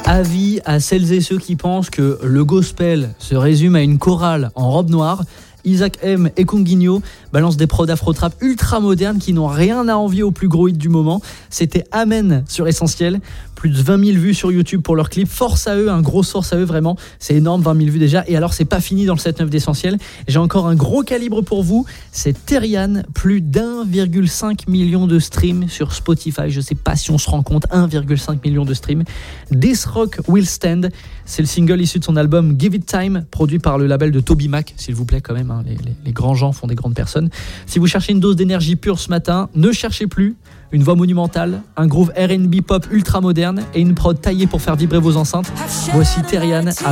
Avis à celles et ceux qui pensent que le gospel se résume à une chorale en robe noire. Isaac M et Conguinho balancent des prods afro-trap ultra modernes qui n'ont rien à envier aux plus gros hits du moment. C'était Amen sur Essentiel. Plus de 20 000 vues sur YouTube pour leur clip. Force à eux, un gros force à eux vraiment. C'est énorme, 20 000 vues déjà. Et alors, c'est pas fini dans le 7-9 d'Essentiel. J'ai encore un gros calibre pour vous. C'est Terrian, plus d'1,5 million de streams sur Spotify. Je sais pas si on se rend compte, 1,5 million de streams. This Rock Will Stand, c'est le single issu de son album Give It Time, produit par le label de Toby Mac, s'il vous plaît quand même. Hein, les grands gens font des grandes personnes. Si vous cherchez une dose d'énergie pure ce matin, ne cherchez plus. Une voix monumentale, un groove R&B pop ultra moderne et une prod taillée pour faire vibrer vos enceintes. Voici Terrian.